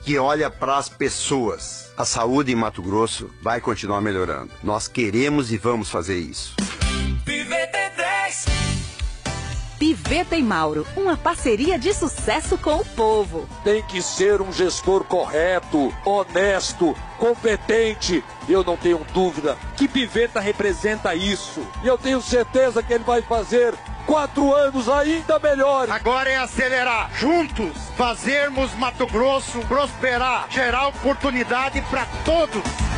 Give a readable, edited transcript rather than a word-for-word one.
que olha para as pessoas. A saúde em Mato Grosso vai continuar melhorando. Nós queremos e vamos fazer isso. Piveta 10. Piveta e Mauro, uma parceria de sucesso com o povo. Tem que ser um gestor correto, honesto, competente. Eu não tenho dúvida que Piveta representa isso. E eu tenho certeza que ele vai fazer 4 anos ainda melhor. Agora é acelerar, juntos, fazermos Mato Grosso prosperar, gerar oportunidade para todos.